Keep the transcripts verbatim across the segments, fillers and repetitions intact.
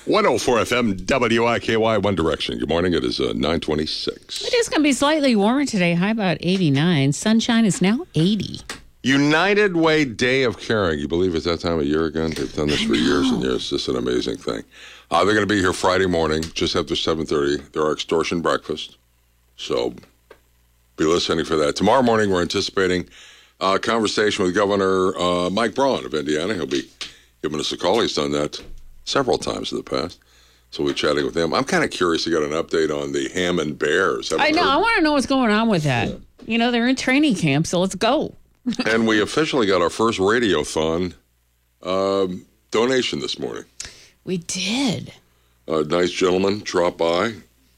one oh four F M W I K Y, One Direction. Good morning. It is uh, nine twenty-six. It is going to be slightly warmer today. High about eighty-nine. Sunshine is now eighty. United Way Day of Caring. You believe it's that time of year again? They've done this for years and years. It's just an amazing thing. Uh, they're going to be here Friday morning, just after seven thirty. There are extortion breakfast. So be listening for that. Tomorrow morning, we're anticipating a conversation with Governor uh, Mike Braun of Indiana. He'll be giving us a call. He's done that several times in the past. So we're chatting with him. I'm kind of curious to get an update on the Hammond Bears. Haven't I know. Heard? I want to know what's going on with that. Yeah. You know, they're in training camp, so let's go. And we officially got our first Radiothon um, donation this morning. We did. A nice gentleman dropped by.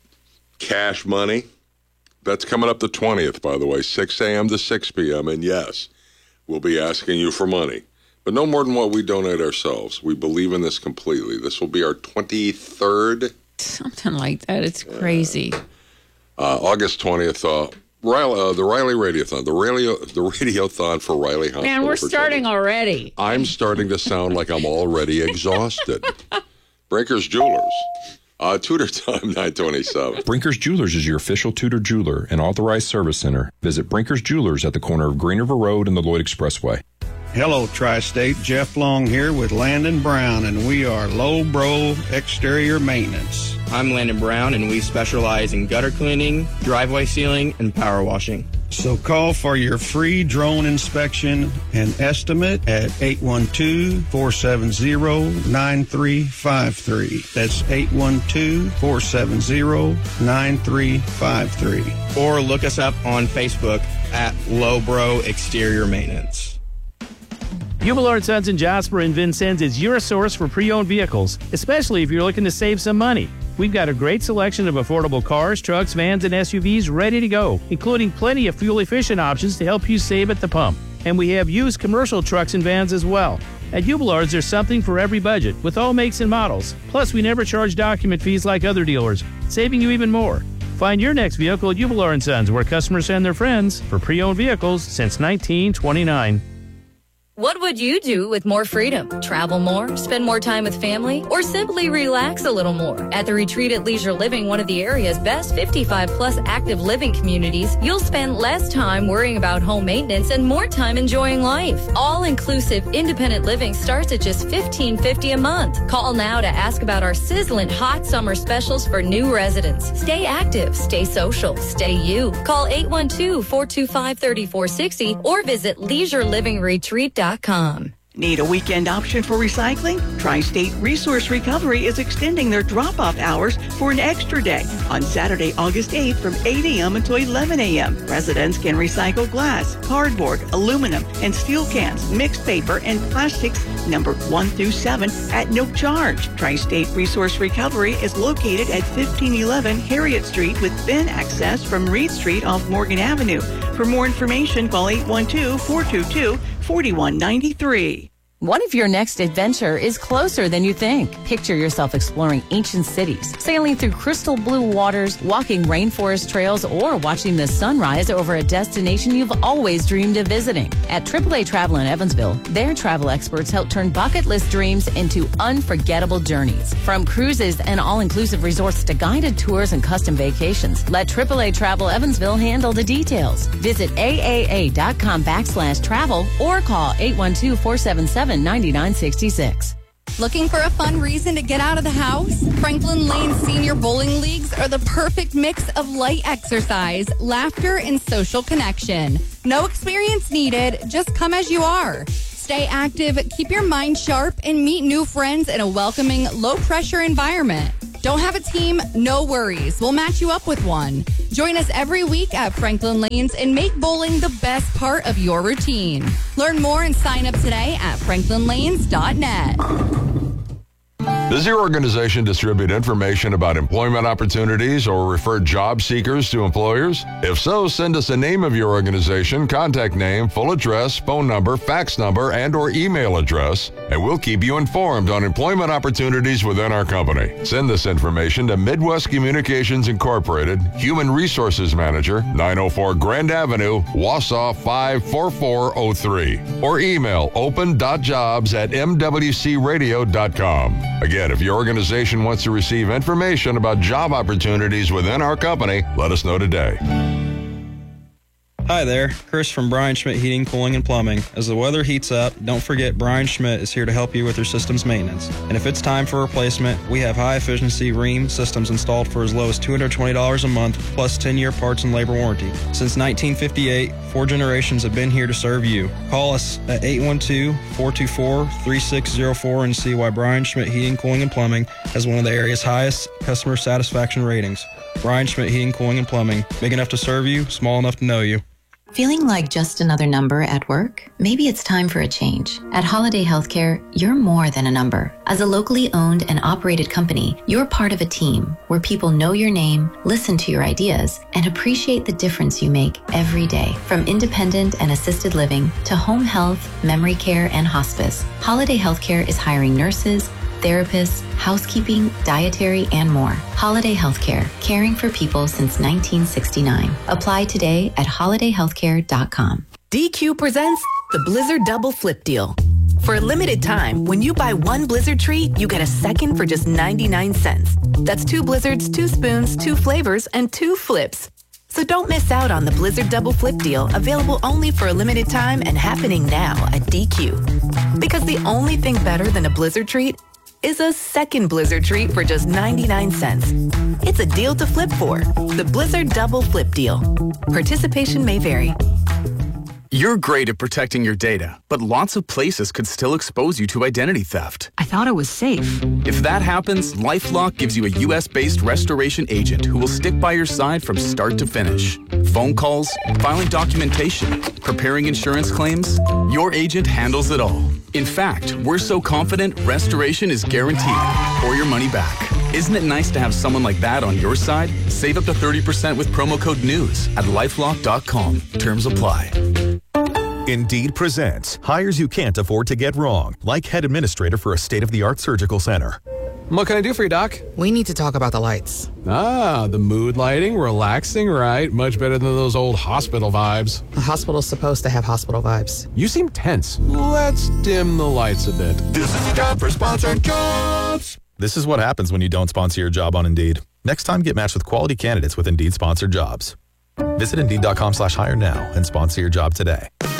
Cash money. That's coming up the twentieth, by the way, six a.m. to six p.m. And yes, we'll be asking you for money. But no more than what we donate ourselves. We believe in this completely. This will be our twenty-third. Something like that. It's crazy. Uh, uh, August twentieth, uh, Riley, uh, the Riley Radiothon, the radio, the Radiothon for Riley Hospital. Man, we're starting already. I'm starting to sound like I'm already exhausted. Breakers Jewelers. Uh, Tudor time, nine twenty-seven. Brinkers Jewelers is your official Tudor jeweler and authorized service center. Visit Brinkers Jewelers at the corner of Green River Road and the Lloyd Expressway. Hello, Tri-State. Jeff Long here with Landon Brown, and we are Low Bro Exterior Maintenance. I'm Landon Brown, and we specialize in gutter cleaning, driveway sealing, and power washing. So call for your free drone inspection and estimate at eight one two, four seven zero, nine three five three. That's eight one two, four seven zero, nine three five three. Or look us up on Facebook at Low Bro Exterior Maintenance. Hubler and Sons in Jasper and Vincennes is your source for pre-owned vehicles, especially if you're looking to save some money. We've got a great selection of affordable cars, trucks, vans, and S U Vs ready to go, including plenty of fuel-efficient options to help you save at the pump. And we have used commercial trucks and vans as well. At Hubelards, there's something for every budget, with all makes and models. Plus, we never charge document fees like other dealers, saving you even more. Find your next vehicle at Hubler and Sons, where customers send their friends for pre-owned vehicles since nineteen twenty-nine. What would you do with more freedom? Travel more, spend more time with family, or simply relax a little more? At the Retreat at Leisure Living, one of the area's best fifty-five plus active living communities, you'll spend less time worrying about home maintenance and more time enjoying life. All-inclusive independent living starts at just fifteen fifty a month. Call now to ask about our sizzling hot summer specials for new residents. Stay active, stay social, stay you. Call eight one two, four two five, three four six zero or visit leisure living retreat dot com. Need a weekend option for recycling? Tri-State Resource Recovery is extending their drop-off hours for an extra day on Saturday, August eighth from eight a.m. until eleven a.m. Residents can recycle glass, cardboard, aluminum, and steel cans, mixed paper, and plastics numbered one through seven at no charge. Tri-State Resource Recovery is located at fifteen eleven Harriet Street with bin access from Reed Street off Morgan Avenue. For more information, call eight one two, four two two, four one nine three. What if your next adventure is closer than you think? Picture yourself exploring ancient cities, sailing through crystal blue waters, walking rainforest trails, or watching the sunrise over a destination you've always dreamed of visiting. At triple A Travel in Evansville, their travel experts help turn bucket list dreams into unforgettable journeys. From cruises and all-inclusive resorts to guided tours and custom vacations, let triple A Travel Evansville handle the details. Visit A A A dot com backslash travel or call eight one two, four seven seven, nine nine six six. Looking for a fun reason to get out of the house? Franklin Lane Senior Bowling Leagues are the perfect mix of light exercise, laughter, and social connection. No experience needed, just come as you are. Stay active, keep your mind sharp, and meet new friends in a welcoming, low-pressure environment. Don't have a team? No worries. We'll match you up with one. Join us every week at Franklin Lanes and make bowling the best part of your routine. Learn more and sign up today at franklin lanes dot net. Does your organization distribute information about employment opportunities or refer job seekers to employers? If so, send us a name of your organization, contact name, full address, phone number, fax number, and or email address, and we'll keep you informed on employment opportunities within our company. Send this information to Midwest Communications Incorporated, Human Resources Manager, nine oh four Grand Avenue, Wausau five four four oh three, or email open dot jobs at m w c radio dot com. Again, And if your organization wants to receive information about job opportunities within our company, let us know today. Hi there, Chris from Brian Schmidt Heating, Cooling, and Plumbing. As the weather heats up, don't forget Brian Schmidt is here to help you with your system's maintenance. And if it's time for replacement, we have high-efficiency Rheem systems installed for as low as two hundred twenty dollars a month, plus ten-year parts and labor warranty. Since nineteen fifty-eight, four generations have been here to serve you. Call us at eight one two, four two four, three six zero four and see why Brian Schmidt Heating, Cooling, and Plumbing has one of the area's highest customer satisfaction ratings. Brian Schmidt Heating, Cooling, and Plumbing. Big enough to serve you, small enough to know you. Feeling like just another number at work? Maybe it's time for a change. At Holiday Healthcare, you're more than a number. As a locally owned and operated company, you're part of a team where people know your name, listen to your ideas, and appreciate the difference you make every day. From independent and assisted living to home health, memory care, and hospice, Holiday Healthcare is hiring nurses, therapists, housekeeping, dietary, and more. Holiday Healthcare, caring for people since nineteen sixty-nine. Apply today at holiday healthcare dot com. D Q presents the Blizzard Double Flip Deal. For a limited time, when you buy one Blizzard treat, you get a second for just ninety-nine cents. That's two Blizzards, two spoons, two flavors, and two flips. So don't miss out on the Blizzard Double Flip Deal, available only for a limited time and happening now at D Q. Because the only thing better than a Blizzard treat is a second Blizzard treat for just ninety-nine cents. It's a deal to flip for. The Blizzard Double Flip Deal. Participation may vary. You're great at protecting your data, but lots of places could still expose you to identity theft. I thought it was safe. If that happens, LifeLock gives you a U S-based restoration agent who will stick by your side from start to finish. Phone calls, filing documentation, preparing insurance claims, your agent handles it all. In fact, we're so confident restoration is guaranteed or your money back. Isn't it nice to have someone like that on your side? Save up to thirty percent with promo code NEWS at lifelock dot com. Terms apply. Indeed presents hires you can't afford to get wrong, like head administrator for a state-of-the-art surgical center. What can I do for you, Doc? We need to talk about the lights. Ah, the mood lighting, relaxing, right? Much better than those old hospital vibes. A hospital's supposed to have hospital vibes. You seem tense. Let's dim the lights a bit. This is time for sponsored jobs. This is what happens when you don't sponsor your job on Indeed. Next time, get matched with quality candidates with Indeed sponsored jobs. Visit Indeed dot com slash hire now and sponsor your job today.